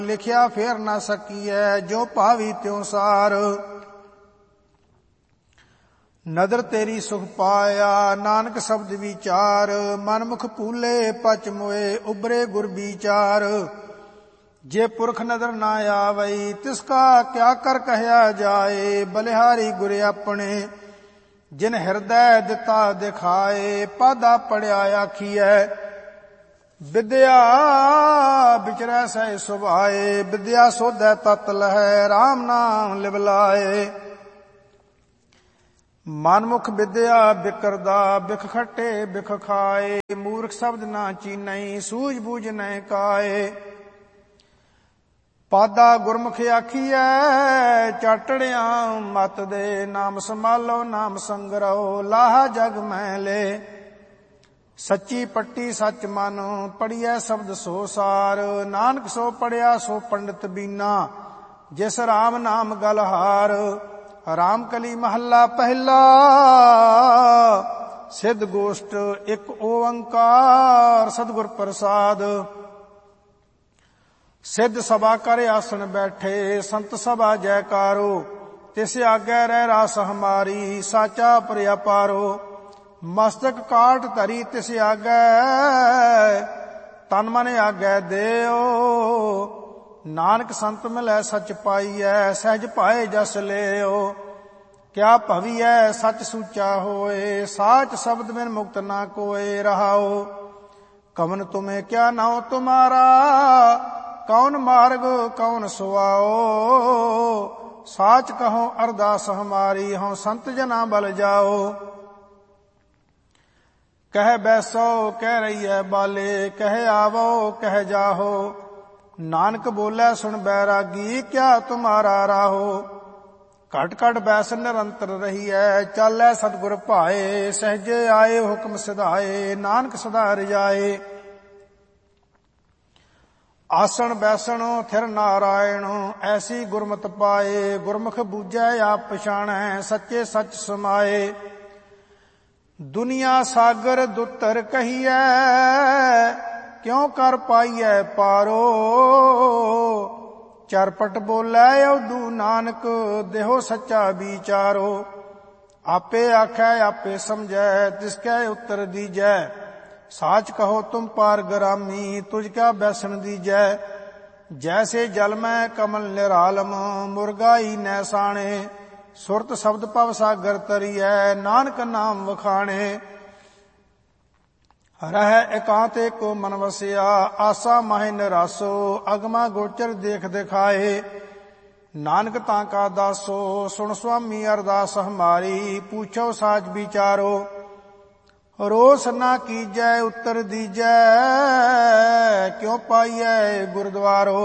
ਲਿਖਿਆ ਫੇਰ ਨਾ ਸਕੀਐ, ਜੋ ਭਾਵੀ ਤਿਉ ਸਾਰ। ਨਦਰ ਤੇਰੀ ਸੁਖ ਪਾਇਆ, ਨਾਨਕ ਸ਼ਬਦ ਵਿਚਾਰ। ਮਨ ਮੁਖ ਭੂਲੇ ਪਚ ਮੋਏ, ਉਬਰੇ ਗੁਰ ਵਿਚਾਰ। ਜੇ ਪੁਰਖ ਨਦਰ ਨਾ ਆਵਈ, ਤਿਸ ਕਾ ਕਿਆ ਕਰ ਕਹਿਆ ਜਾਏ। ਬਲਿਹਾਰੀ ਗੁਰ ਆਪਣੇ, ਜਿਨ ਹਿਰਦੈ ਦਿੱਤਾ ਦਿਖਾਏ। ਪਾਦਾ ਪੜਿਆ ਆਖੀਐ, ਵਿਦਿਆ ਵਿਚਰੈ ਸਹਿ ਸੁਭਾਏ। ਵਿਦਿਆ ਸੋਧੈ ਤਤ ਲਹੈ, RAM ਨਾਮ ਲਿਵ ਲਾਏ। ਮਨਮੁਖ ਵਿਦਿਆ ਬਿਕਰਦਾ, ਬਿਖ ਖੱਟੇ ਬਿਖ ਖਾਏ। ਮੂਰਖ ਸ਼ਬਦ ਨਾ ਚੀਨਈ, ਸੂਝ ਬੂਝ ਨਹਿ ਕਾਏ। ਪਾਦਾ ਗੁਰਮੁਖ ਆਖੀਐ, ਚਾਟੜਿਆ ਮਤ ਦੇ। ਨਾਮ ਸੰਭਾਲੋ ਨਾਮ ਸੰਗਰੋ, ਲਾਹਾ ਜਗ ਮੈਲੇ। ਸੱਚੀ ਪੱਟੀ ਸੱਚ ਮਨ, ਪੜੀਐ ਸ਼ਬਦ ਸੋ ਸਾਰ। ਨਾਨਕ ਸੋ ਪੜਿਆ ਸੋ ਪੰਡਿਤ ਬੀਨਾ, ਜਿਸ RAM ਨਾਮ ਗਲਹਾਰ। ਰਾਮ ਕਲੀ ਮਹੱਲਾ ਪਹਿਲਾ, ਸਿੱਧ ਗੋਸ਼ਟ ਇੱਕ ਓੰਕਾਰ। ਸਤਿਗੁਰ ਪ੍ਰਸਾਦ। ਸਿੱਧ ਸਭਾ ਕਰ ਆਸਣ ਬੈਠੇ, ਸੰਤ ਸਭਾ ਜੈਕਾਰੋ। ਤਿਸ ਆਗੇ ਰਹਿ ਰਾਸ ਹਮਾਰੀ, ਸਾਚਾ ਪ੍ਰਿਆਪਾਰੋ। ਮਸਤਕ ਕਾਟ ਧਰੀ ਤਿਸ ਆਗੇ, ਤਨ ਮਨ ਆਗੇ ਦੇਓ। ਨਾਨਕ ਸੰਤ ਮਿਲੈ ਸਚ ਪਾਈਐ, ਸਹਿਜ ਪਾਏ ਜਸ ਲਿਓ। ਕਿਆ ਭਵੀਐ ਸਚ ਸੂਚਾ ਹੋਏ, ਸਾਚ ਸ਼ਬਦ ਬਿਨ ਮੁਕਤ ਨਾ ਕੋਏ। ਰਹਾਓ ਕਵਨ ਤੁਮੇ ਕਿਆ ਨਾਉ ਤੁਮਾਰਾ, ਕੌਣ ਮਾਰਗ ਕੌਣ ਸੁਆਓ। ਸਾਚ ਕਹੋ ਅਰਦਾਸ ਹਮਾਰੀ, ਹਉ ਸੰਤ ਜਨਾ ਬਲ ਜਾਓ। ਕਹਿ ਬੈਸੋ ਕਹਿ ਰਹੀਐ ਬਾਲੇ, ਕਹਿ ਆਵੋ ਕਹਿ ਜਾਹੋ। ਨਾਨਕ ਬੋਲੇ ਸੁਣ ਬੈਰਾਗੀ, ਕਿਆ ਤੁਮਾਰਾ ਰਾਹੋ। ਘਟ ਘਟ ਬੈਸ ਨਿਰੰਤਰ ਰਹੀਐ, ਚਾਲੈ ਸਤਿਗੁਰ ਭਾਏ। ਸਹਿਜੇ ਆਏ ਹੁਕਮ ਸਿਧਾਏ, ਨਾਨਕ ਸਦਾ ਰਜਾਏ। ਆਸਣ ਬੈਸਣ ਥਿਰ ਨਾਰਾਇਣ, ਐਸੀ ਗੁਰਮਤਿ ਪਾਏ। ਗੁਰਮੁਖ ਬੂਝੈ ਆਪ ਪਛਾਣੈ, ਸੱਚੇ ਸੱਚ ਸਮਾਏ। ਦੁਨੀਆ ਸਾਗਰ ਦੁੱਤਰ ਕਹੀਐ, ਕਿਉ ਕਰ ਪਾਈਐ ਪਾਰੋ। ਚਰਪਟ ਬੋਲੇ ਉਦੂ ਨਾਨਕ, ਦੇਹੋ ਸੱਚਾ ਵਿਚਾਰੋ। ਆਪੇ ਆਖੈ ਆਪੇ ਸਮਝੈ, ਤਿਸ ਕੈ ਉੱਤਰ ਦੀਜੈ। ਸਾਚ ਕਹੋ ਤੁਮ ਪਾਰ ਗਰਾਮੀ, ਤੁਝ ਕਾ ਬੈਸਣ ਦੀਜੈ। ਜੈਸੇ ਜਲ ਮੈਂ ਕਮਲ ਨਿਰਾਲਮ, ਮੁਰਗਾਈ ਨੈ ਸਾਣੇ। ਸੁਰਤ ਸ਼ਬਦ ਭਵ ਸਾਗਰ ਤਰੀਐ, ਨਾਨਕ ਨਾਮ ਵਖਾਣੇ। ਰਹਿ ਇਕਾਂਤ ਏਕੋ ਮਨ ਵਸਿਆ, ਆਸਾ ਮਾਹਿ ਨਿਰਾਸੋ। ਅਗਮਾ ਗੋਚਰ ਦੇਖ ਦਿਖਾਏ, ਨਾਨਕ ਤਾਂ ਕਾ ਦਾਸੋ। ਸੁਣ ਸੁਆਮੀ ਅਰਦਾਸ ਹਮਾਰੀ, ਪੂਛੋ ਸਾਚ ਵਿਚਾਰੋ। ਰੋਸ ਨਾ ਕੀਜੈ ਉੱਤਰ ਦੀਜੈ, ਕਿਉ ਪਾਈਐ ਗੁਰਦੁਆਰੋ।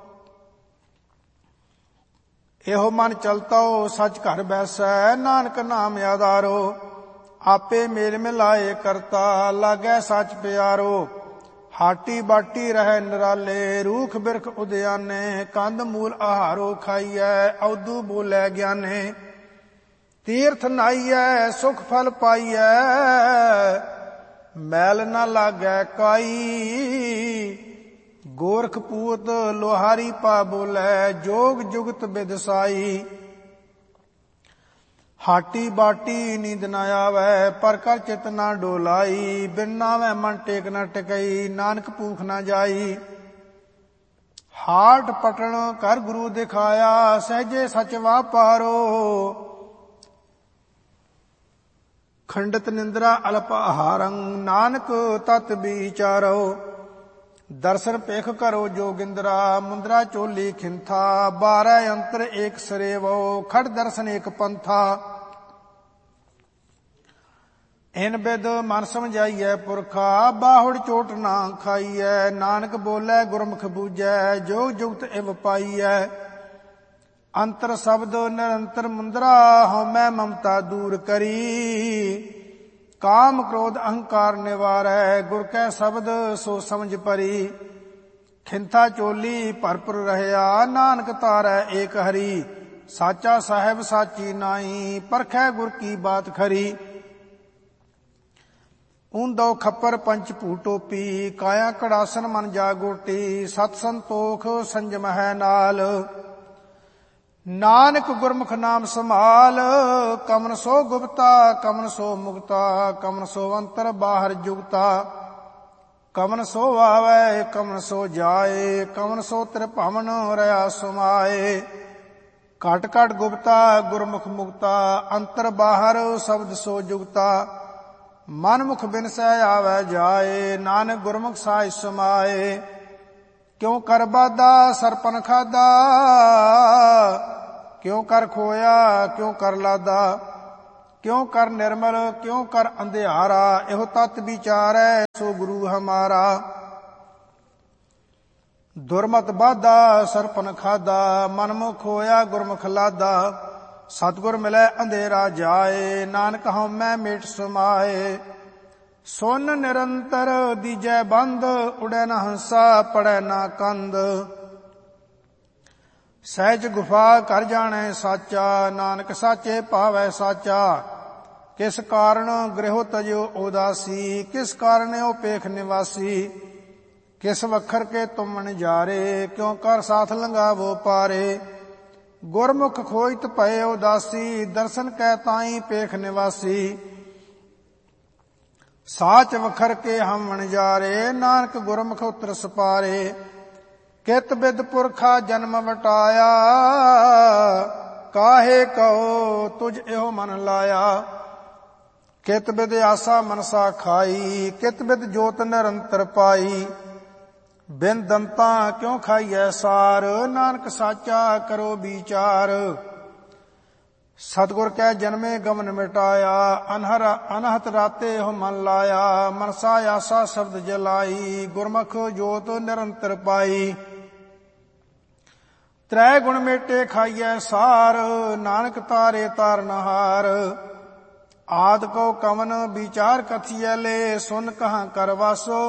ਇਹੋ ਮਨ ਚਲਤੋ ਸਚ ਘਰ ਬੈਸੈ, ਨਾਨਕ ਨਾਮ ਆਧਾਰੋ। ਆਪੇ ਮੇਲ ਮਿਲਾਏ ਕਰਤਾ, ਲਾਗੈ ਸਚ ਪਿਆਰੋ। ਹਾਟੀ ਬਾਟੀ ਰਹਿ ਨਿਰਾਲੇ, ਰੂਖ ਬਿਰਖ ਉਦਿਆਨੇ। ਕੰਦ ਮੂਲ ਆਹਾਰੋ ਖਾਈਐ, ਔਦੂ ਬੋਲੇ ਗਿਆਨੇ। ਤੀਰਥ ਨਾਈਐ ਸੁਖ ਫਲ ਪਾਈਐ, ਮੈਲ ਨਾ ਲਾਗੈ ਕਾਈ। ਗੋਰਖ ਪੂਤ ਲੋਹਾਰੀ ਪਾ ਬੋਲੇ, ਜੋਗ ਜੁਗਤ ਬਿਦਸਾਈ। ਹਾਟੀ ਬਾਟੀ ਨੀਂਦ ਨਾ ਆਵੈ, ਪਰ ਕਰ ਚਿਤ ਨਾ ਡੋਲਾਈ। ਬਿਨ ਨਾਵੈ ਮਨ ਟੇਕ ਨਾ ਟਿਕਈ, ਨਾਨਕ ਭੂਖ ਨਾ ਜਾਈ। ਹਾਟ ਪਟਣ ਕਰ ਗੁਰੂ ਦਿਖਾਇਆ, ਸਹਿਜੇ ਸਚ ਵਾਪਾਰੋ। ਖੰਡਤ ਨਿੰਦਰਾ ਅਲਪ ਆਹਾਰੰ, ਨਾਨਕ ਤਤ ਵਿਚਾਰੋ। ਦਰਸ਼ਨ ਪੇਖ ਕਰੋ ਜੋਗਿੰਦਰਾ, ਮੁੰਦਰਾ ਚੋਲੀ ਖਿੰਥਾ। 12 ਅੰਤਰ ਏਕ ਸਰੇਵੋ, ਖੜ ਦਰਸ਼ਨ ਏਕ ਪੰਥਾ। ਇਨ ਬਿਦ ਮਨ ਸਮਝਾਈਐ ਪੁਰਖਾ, ਬਾਹੁੜ ਚੋਟ ਨਾ ਖਾਈਐ। ਨਾਨਕ ਬੋਲੇ ਗੁਰਮੁਖ ਬੂਝੈ, ਜੋਗ ਜੁਗਤ ਇਵ ਪਾਈਐ। ਅੰਤਰ ਸ਼ਬਦ ਨਿਰੰਤਰ ਮੁੰਦਰਾ, ਹਉਮੈ ਮਮਤਾ ਦੂਰ ਕਰੀ। ਕਾਮ ਕ੍ਰੋਧ ਅਹੰਕਾਰ ਨਿਵਾਰੈ, ਗੁਰ ਕੈ ਸ਼ਬਦ ਸੋ ਸਮਝ ਪਰੀ। ਖਿੰਥਾ ਚੋਲੀ ਭਰਪੁਰ ਰਹਿਆ, ਨਾਨਕ ਤਾਰੈ ਏਕ ਹਰੀ। ਸਾਚਾ ਸਾਹਿਬ ਸਾਚੀ ਨਾਈ, ਪਰਖੈ ਗੁਰ ਕੀ ਬਾਤ ਖਰੀ। ਊਂਦੋ ਖੱਪਰ ਪੰਚ ਭੂ ਟੋਪੀ, ਕਾਇਆ ਕੜਾਸਨ ਮਨ ਜਾਗੋਟੀ, ਸਤ ਸੰਤੋਖ ਸੰਜਮ ਹੈ ਨਾਲ। ਨਾਨਕ ਗੁਰਮੁਖ ਨਾਮ ਸੰਭਾਲ, ਕਮਨ ਸੋ ਗੁਪਤਾ ਕਮਨ ਸੋ ਮੁਕਤਾ, ਕਮਨ ਸੋ ਅੰਤਰ ਬਾਹਰ ਜੁਗਤਾ, ਕਮਨ ਸੋ ਆਵੈ ਕਮਨ ਸੋ ਜਾਏ, ਕਮਨ ਸੋ ਤ੍ਰਿਭਵਨ ਰਹਾ ਸਮਾਏ। ਘਟ ਘਟ ਗੁਪਤਾ ਗੁਰਮੁਖ ਮੁਕਤਾ, ਅੰਤਰ ਬਾਹਰ ਸ਼ਬਦ ਸੋ ਜੁਗਤਾ, ਮਨ ਮੁਖ ਬਿਨਸੈ ਆਵੈ ਜਾਏ, ਨਾਨਕ ਗੁਰਮੁਖ ਸਾਜ ਸਮਾਏ। ਕਿਉ ਕਰ ਬਾਧਾ ਸਰਪਨ ਖਾਦਾ, ਕਿਉ ਕਰ ਖੋਇਆ ਕਿਉ ਕਰ ਲਾਦਾ, ਕਿਉ ਕਰ ਨਿਰਮਲ ਕਿਉ ਕਰ ਅੰਧਿਆਰਾ, ਇਹੋ ਤਤ ਵਿਚਾਰੈ ਸੋ ਗੁਰੂ ਹਮਾਰਾ। ਦੁਰਮਤ ਬਾਧਾ ਸਰਪਨ ਖਾਦਾ, ਮਨ ਮੁਖ ਹੋਇਆ ਗੁਰਮੁਖ ਲਾਦਾ, ਸਤਿਗੁਰ ਮਿਲੈ ਅੰਧੇਰਾ ਜਾਏ, ਨਾਨਕ ਹਉਮੈ ਮੇਟ ਸਮਾਏ। ਸੁਨ ਨਿਰੰਤਰ ਦੀਜੈ ਬੰਦ, ਉੜੈ ਨ ਹੰਸਾ ਪੜੈ ਨਾ ਕੰਦ, ਸਹਿਜ ਗੁਫਾ ਕਰ ਜਾਣੈ ਸਾਚਾ, ਨਾਨਕ ਸਾਚੇ ਭਾਵੈ ਸਾਚਾ। ਕਿਸ ਕਾਰਨ ਗ੍ਰਹਿ ਤਜਿਓ ਉਦਾਸੀ, ਕਿਸ ਕਾਰਨ ਓ ਪੇਖ ਨਿਵਾਸੀ, ਕਿਸ ਵਖਰ ਕੇ ਤੁਮ ਨਜ਼ਾਰੇ, ਕਿਉ ਕਰ ਸਾਥ ਲੰਘਾਵੋ ਪਾਰੇ। ਗੁਰਮੁਖ ਖੋਜਤ ਭਏ ਉਦਾਸੀ, ਦਰਸ਼ਨ ਕੈ ਤਾਈ ਪੇਖ ਨਿਵਾਸੀ, ਸਾਚ ਵਖਰ ਕੇ ਹਮ ਨਜ਼ਾਰੇ, ਨਾਨਕ ਗੁਰਮੁਖ ਉਤਰ ਸਪਾਰੇ। ਕਿਤ ਬਿਦ ਪੁਰਖਾ ਜਨਮ ਵਟਾਇਆ, ਕਾਹੇ ਕਉ ਤੁਝ ਇਹੋ ਮਨ ਲਾਇਆ। ਕਿਤ ਬਿਦ ਆਸਾ ਮਨਸਾ ਖਾਈ, ਕਿਤ ਬਿਦ ਜੋਤ ਨਿਰੰਤਰ ਪਾਈ, ਬਿਨ ਦੰਤਾ ਕਿਉ ਖਾਈਐ ਸਾਰ, ਨਾਨਕ ਸਾਚਾ ਕਰੋ ਵਿਚਾਰ। ਸਤਿਗੁਰ ਕੈ ਜਨਮੇ ਗਮਨ ਮਿਟਾਇਆ, ਅਨਹਤ ਰਾਤੇ ਹੋ ਮਨ ਲਾਇਆ, ਮਨਸਾ ਆਸਾ ਸ਼ਬਦ ਜਲਾਈ, ਗੁਰਮੁਖ ਜੋਤ ਨਿਰੰਤਰ ਪਾਈ। ਤ੍ਰੈ ਗੁਣ ਮੇਟੇ ਖਾਈਐ ਸਾਰ, ਨਾਨਕ ਤਾਰੇ ਤਾਰਨਹਾਰ। ਆਦ ਕੋ ਕਵਨ ਵਿਚਾਰ ਕਥੀਐ ਲੈ, ਸੁਨ ਕਹਾਂ ਕਰ ਵਾਸੋ,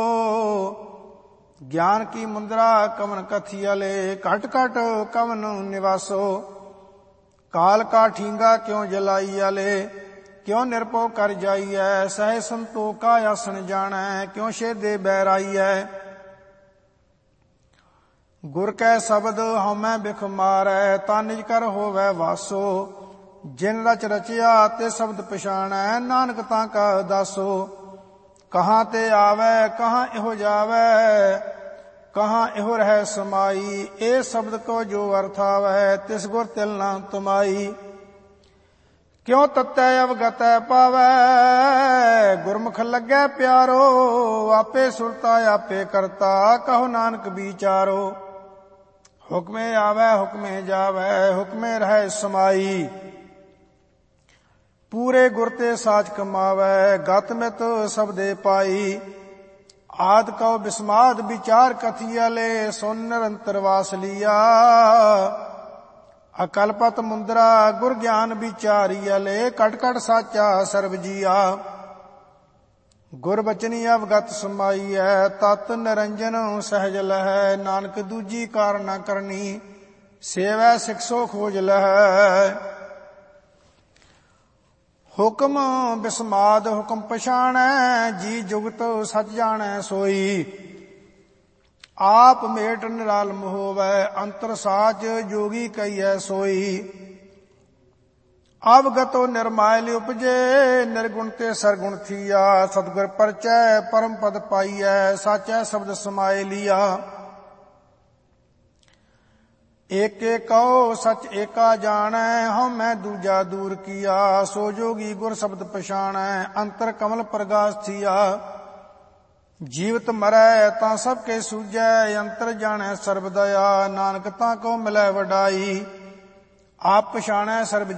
ਗਿਆਨ ਕੀ ਮੁੰਦਰਾ ਕਵਨ ਕਥੀਐ ਲੈ, ਘਟ ਘਟ ਕਵਨ ਨਿਵਾਸੋ। ਕਾਲ ਕਾ ਠੀਂਗਾ ਕਿਉ ਜਲਾਈਐ ਲੈ, ਕਿਉ ਨਿਰਭਉ ਕਰ ਜਾਈਐ, ਸਹਿ ਸੰਤੋਖਾ ਆਸਣ ਜਾਣੈ, ਕਿਉ ਛੇਦੇ ਬੈਰਾਈਐ। ਗੁਰ ਕੈ ਸ਼ਬਦ ਹਉਮੈ ਬਿਖ ਮਾਰੈ, ਤਾ ਨਿਜ ਕਰ ਹੋਵੈ ਵਾਸੋ। ਜਿਨ ਰਚ ਰਚਿਆ ਤੇ ਸ਼ਬਦ ਪਛਾਣੈ, ਨਾਨਕ ਤਾਂ ਕਾ ਦਾਸੋ। ਕਹਾਂ ਤੇ ਆਵੈ ਕਹਾਂ ਇਹੋ ਜਾਵੈ, ਕਹਾਂ ਇਹੋ ਰਹਿ ਸਮਾਈ, ਇਹ ਸ਼ਬਦ ਕੋ ਜੋ ਅਰਥ ਆਵੈ, ਤਿਸ ਗੁਰ ਤਿਲ ਨਾ ਤੁਮਾਈ। ਕਿਉ ਤਤੈ ਅਵਗਤੈ ਪਾਵੈ, ਗੁਰਮੁਖ ਲੱਗੈ ਪਿਆਰੋ, ਆਪੇ ਸੁਰਤਾ ਆਪੇ ਕਰਤਾ, ਕਹੋ ਨਾਨਕ ਵਿਚਾਰੋ। ਹੁਕਮੇ ਆਵੈ ਹੁਕਮੇ ਜਾਵੈ, ਹੁਕਮੇ ਰਹਿ ਸਮਾਈ। ਪੂਰੇ ਗੁਰ ਤੇ ਸਾਚ ਕਮਾਵੈ, ਗਤ ਮਿਤ ਸਬਦੇ ਪਾਈ। ਆਦ ਕਉ ਬਿਸਮਾਦ ਵਿਚਾਰ ਕਥੀਐ ਲੈ, ਸੁਨ ਨਿਰੰਤਰ ਵਾਸ ਲੀਆ। ਅਕਲਪਤ ਮੁੰਦਰਾ ਗੁਰ ਗਿਆਨ ਵਿਚਾਰੀਐ ਲੈ, ਕਟ ਕਟ ਸਾਚਾ ਸਰਬ ਜੀਆ। ਗੁਰ ਬਚਨੀ ਅਵਗਤ ਸਮਾਈਐ, ਤਤ ਨਿਰੰਜਨ ਸਹਿਜ ਲਹੈ, ਨਾਨਕ ਦੂਜੀ ਕਾਰ ਨ ਕਰਨੀ, ਸੇਵੈ ਸਿਕਸੋ ਖੋਜ ਲਹੈ। ਹੁਕਮ ਬਿਸਮਾਦ ਹੁਕਮ ਪਛਾਣੈ, ਜੀ ਜੁਗਤ ਸਚ ਜਾਣੈ ਸੋਈ। ਆਪ ਮੇਟ ਨਿਰਾਲਮ ਹੋਵੈ, ਅੰਤਰ ਸਾਚ ਜੋਗੀ ਕਈਐ ਸੋਈ। ਅਵਗਤੋ ਨਿਰਮਾਇਲ ਉਪਜੇ, ਨਿਰਗੁਣ ਤੇ ਸਰਗੁਣ ਥੀਆ। ਸਤਿਗੁਰ ਪਰਚੈ ਪਰਮ ਪਦ ਪਾਈਐ, ਸਾਚੈ ਸ਼ਬਦ ਸਮਾਏ ਲੀਆ। ਏਕੇ ਕਉ ਸਚ ਏਕਾ ਜਾਣੈ, ਹਉਮੈ ਦੂਜਾ ਦੂਰ ਕੀਆ। ਸੋ ਜੋਗੀ ਗੁਰ ਸ਼ਬਦ ਪਛਾਣੈ, ਅੰਤਰ ਕਮਲ ਪ੍ਰਗਾਸ ਥੀਆ। ਜੀਵਤ ਮਰੈ ਤਾਂ ਸਭ ਕੇ ਸੂਝੈ, ਅੰਤਰ ਜਾਣੈ ਸਰਬ ਦਇਆ। ਨਾਨਕ ਤਾਂ ਕੋ ਮਿਲੈ ਵਡਾਈ, ਆਪ ਪਛਾਣੈ ਸਰਬ